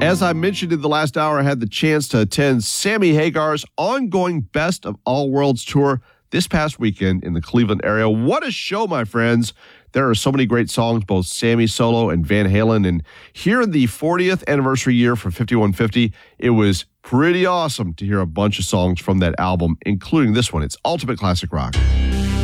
As I mentioned in the last hour, I had the chance to attend Sammy Hagar's ongoing Best of All Worlds tour this past weekend in the Cleveland area. What a show, my friends. There are so many great songs, both Sammy solo and Van Halen. And here in the 40th anniversary year for 5150, it was pretty awesome to hear a bunch of songs from that album, including this one. It's Ultimate Classic Rock.